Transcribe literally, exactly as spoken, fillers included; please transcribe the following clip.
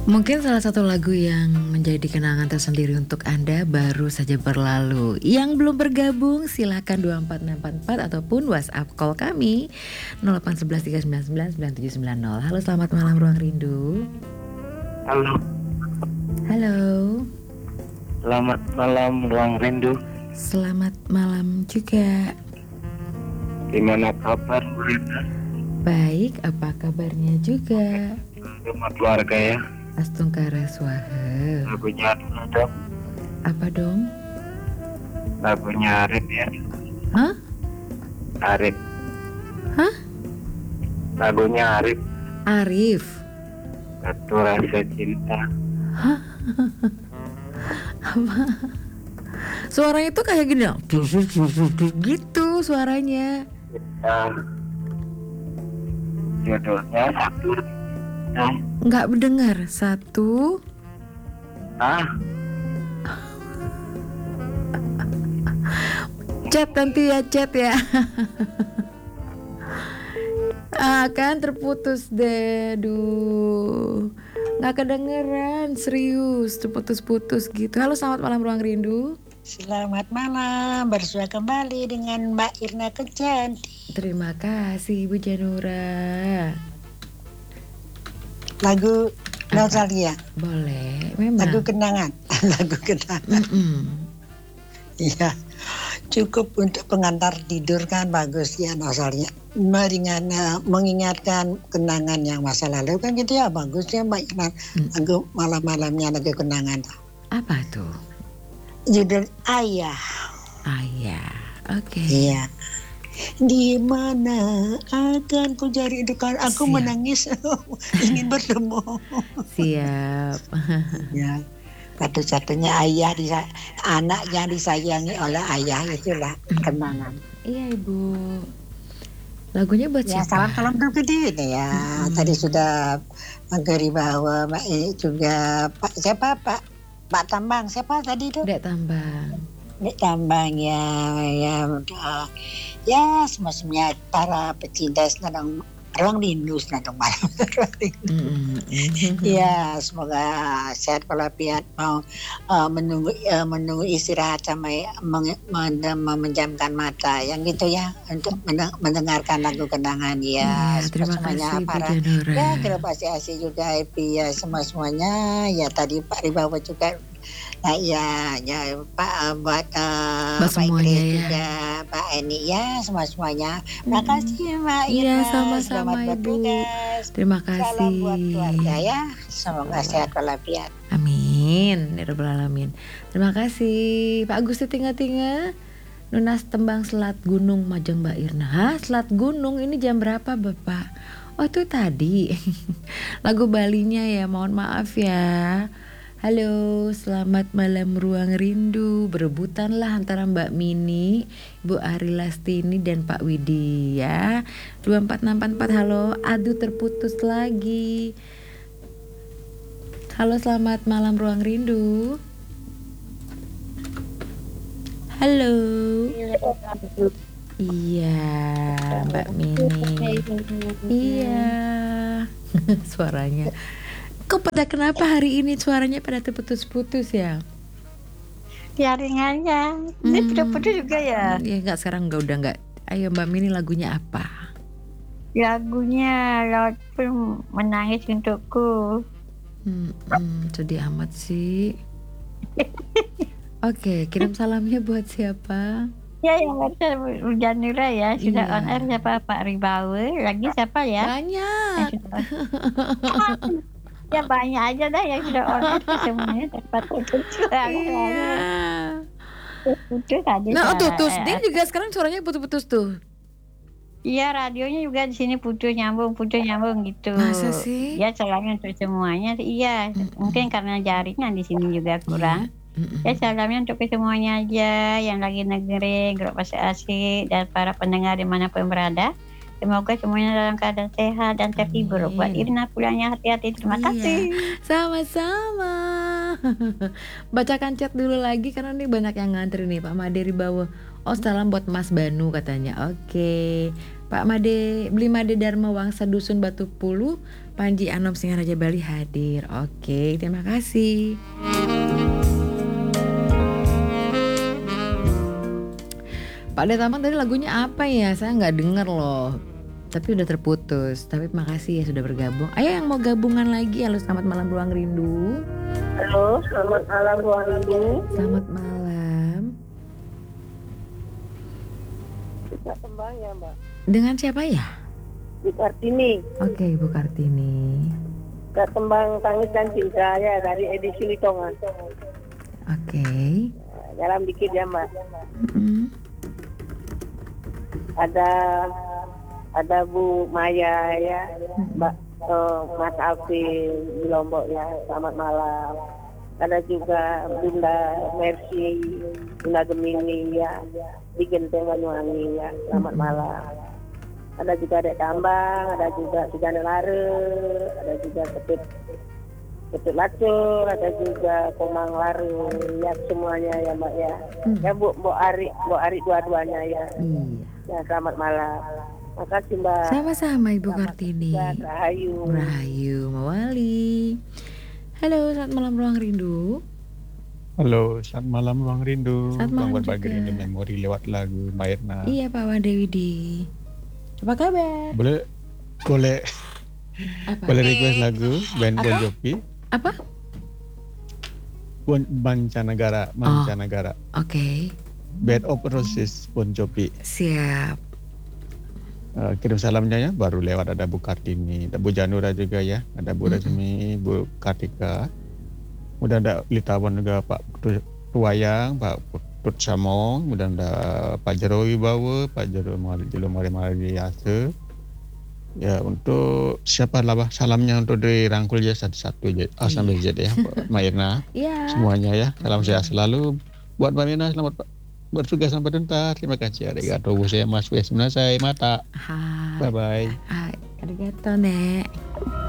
Mungkin salah satu lagu yang menjadi kenangan tersendiri untuk Anda baru saja berlalu. Yang belum bergabung silakan dua empat enam empat empat ataupun WhatsApp call kami nol delapan satu satu tiga sembilan sembilan sembilan tujuh sembilan nol. Halo, selamat malam Ruang Rindu. Halo. Halo. Selamat malam Ruang Rindu. Selamat malam juga. Gimana kabar Bu Rita? Baik, apa kabarnya juga? Rumah keluarga ya. Astungkara Swaha. Lagunya dulu dong. Apa dong? Lagunya Arif ya. Hah? Arif. Hah? Lagunya Arif. Arif. Satu Rasa Cinta. Hah? Apa? Suaranya tuh kayak gini dong. Gitu suaranya. Ya. Judulnya satu. Nah. Nggak mendengar. Satu. Ah. Chat nanti ya, chat ya. Ah, kan terputus deh. Duh. Nggak kedengeran, serius. Terputus-putus gitu. Halo, selamat malam Ruang Rindu. Selamat malam, bersua kembali dengan Mbak Irna Kecantik. Terima kasih Ibu Janura. Lagu Nostalgia. Boleh, memang. Lagu kenangan. Lagu kenangan. Iya, cukup untuk pengantar tidur kan bagus ya Nostalgia. Meringan, mengingatkan kenangan yang masa lalu kan gitu ya, bagus ya Mbak Irna. Hmm. Lagu malam-malamnya lagu kenangan. Apa tuh? Judul Ayah. Ayah, oke. Okay. Iya. Di mana akan ku cari dukaan aku. Siap. Menangis ingin bertemu. Siap. Ya, satu-satunya ayah disa- anak yang disayangi oleh ayah itulah kenangan. Iya Ibu. Lagunya buat ya, siapa? Salam-salam dulu ini ya. Hmm. Tadi sudah menggeri bahwa Mbak ini juga Pak siapa Pak Pak Tambang siapa tadi itu? Dek Tambang. Dek Tambang ya ya uh, ya semua para pecinta senandung Ruang Rindu senandung malam. mm-hmm. Ya semoga sehat walafiat mau uh, menunggu uh, menunggu istirahat sampai meng- men- menjamkan mata yang gitu ya untuk mendengarkan lagu kenangan ya. ya terima kasih para, Bu Janura. Ya terima kasih Asih juga Epi ya semua semuanya ya tadi Pak Ribawa juga. Nah ya, ya Pak buat uh, Pak semuanya ya. Juga Pak Eni ya semua semuanya. Terima kasih Mbak Irna. Iya sama-sama Ibu. Terima kasih. Salam buat keluarga ya. Semoga sehat walafiat. Amin. Ya Rabbal Alamin. Terima kasih Pak Agus Tinggal-tinggal. Nunas Tembang Selat Gunung Majeng Mbak Irna. Hah? Selat Gunung ini jam berapa Bapak? Oh itu tadi. Lagu Balinya ya. Mohon maaf ya. Halo, selamat malam Ruang Rindu. Berebutanlah antara Mbak Mini, Ibu Ari Lastini dan Pak Widi ya. dua empat enam empat empat halo. Aduh terputus lagi. Halo, selamat malam Ruang Rindu. Halo. Iya, Mbak Mini. Iya. Suaranya kok pada kenapa hari ini suaranya pada terputus-putus ya? Biarin aja. Ini hmm. putus-putus juga ya? Ya enggak, sekarang enggak, udah enggak. Ayo Mbak Mini, lagunya apa? Lagunya Laut Pun Menangis Untukku. Hmm, hmm, sedih amat sih. Oke, kirim salamnya buat siapa? Ya yang ada Bu Janura ya. Sudah iya. On air siapa? Pak Ribawe. Lagi siapa ya? Banyak. Ya banyak aja dah yang sudah on air semuanya dapat putus. Iya. Putus aja. Nah, tuh tuh dia juga sekarang suaranya putus-putus tuh. Iya, radionya juga di sini putus nyambung, putus nyambung gitu. Masa sih? Ya salamnya untuk semuanya. Iya, mm-mm. Mungkin karena jaringan di sini juga kurang. Yeah. Ya salamnya untuk semuanya aja yang lagi negeri, grup asik-asik dan para pendengar dimanapun berada. Semoga semuanya dalam keadaan sehat dan terhibur. Buat Irna pulangnya hati-hati. Terima iya. kasih. Sama-sama. Bacakan chat dulu lagi karena nih banyak yang ngantri nih. Pak Made Ribawa. Oh salam buat Mas Banu katanya. Oke. Pak Made, Beli Made Dharma Wangsa Dusun Batu Pulu, Panji Anom Singaraja Bali hadir. Oke, terima kasih. Pak Detaman tadi lagunya apa ya? Saya nggak denger loh. Tapi udah terputus. Tapi makasih ya sudah bergabung. Ayo yang mau gabungan lagi. Halo, selamat malam Ruang Rindu. Halo, selamat malam Ruang Rindu. Selamat malam. Kita tembang ya Mbak. Dengan siapa ya? Bu Kartini. Oke, Ibu Kartini. Kita tembang Tangis dan Cinta ya dari edisi Litongan. Oke. Dalam dikit ya Mbak. Mm-hmm. Ada ada Bu Maya ya, Mbak uh, Mas Alvin di Lombok ya, selamat malam. Ada juga Bunda Mercy, Bunda Gemini ya, di Genteng Banyuwangi ya, selamat malam. Ada juga Dek Tambang, ada juga Sujana Lare, ada juga Ketut Ketut Lacur, ada juga Komang Lare, ya semuanya ya Mbak ya. Hmm. Ya Bu, Bu Ari, Bu Ari dua-duanya ya. Iya. Ya selamat malam. Makasih Mbak. Sama-sama Ibu Kartini. Rahayu. Rahayu Mawali. Halo, selamat malam Ruang Rindu. Halo, selamat malam Ruang Rindu. Selamat malam Bang berbagi juga. rindu memori lewat lagu Mbak Irna. Iya Pak Wade Widi. Apa kabar? Boleh boleh Apa? boleh request lagu band Bon Apa? Jovi? Apa? Bon Mancanegara, Mancanegara. Oke. Bed of Roses Bon Jovi. Siap. Uh, kirim salamnya ya. Baru lewat ada Bu Kartini, ada Bu Janura juga ya, ada Bu Resmi, Bu Kartika. Udah ada Litawan juga Pak Tuwayang, Pak Putut Samong, kemudian ada Pak Jero Wibawa, Pak Jero Jelo Mari Mari Yase. Ya untuk siapa lah bah salamnya untuk dirangkul ya satu-satu aja A sampai Z ya Mbak Irna. Iya. Semuanya ya. Salam sehat selalu buat Mbak Irna, selamat bertugas sampai tuntas. Terima kasih. Arigato saya Mas Wes saya mata. Hai. Bye bye. Hai. Arigato, Nek.